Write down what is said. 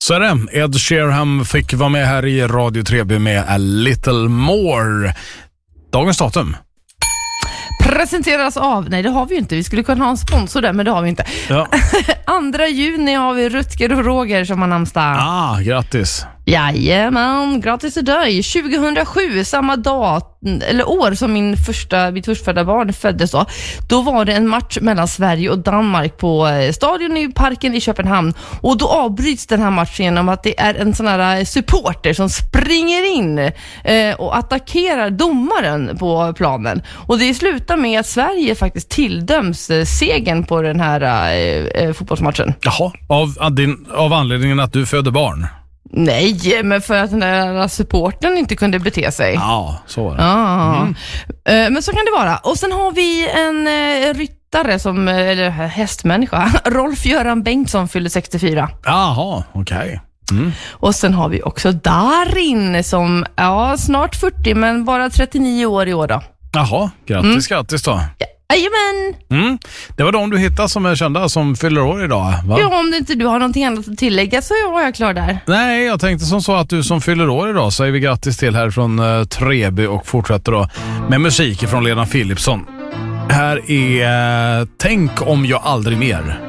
Så är det. Ed Sheeran fick vara med här i Radio 3B med A Little More. Dagens datum presenteras av, nej det har vi ju inte, vi skulle kunna ha en sponsor där, men det har vi inte. Ja. 2 juni har vi Rutger och Roger som har namnsdag. Grattis. Jajamän, gratis till dig. 2007, samma dag eller år som mitt förstfödda barn föddes då var det en match mellan Sverige och Danmark på stadion i parken i Köpenhamn, och då avbryts den här matchen genom att det är en sån här supporter som springer in och attackerar domaren på planen, och det slutar med att Sverige faktiskt tilldöms segern på den här fotbollsmatchen. Jaha, av anledningen att du födde barn? Nej, men för att den där supporten inte kunde bete sig. Ja, så var det. Men så kan det vara. Och sen har vi en ryttare eller hästmänniska. Rolf-Göran Bengtsson fyller 64. Jaha, okej. Och sen har vi också Darin som, snart 40 men bara 39 år i år då. Jaha, grattis då. Jajamän. Det var de du hittade som är kända som fyller år idag, va? Ja, om inte du har någonting annat att tillägga så är jag klar där. Nej, jag tänkte som så att du som fyller år idag säger vi grattis till här från Treby och fortsätter då med musik från Lena Philipsson. Här är Tänk om jag aldrig mer.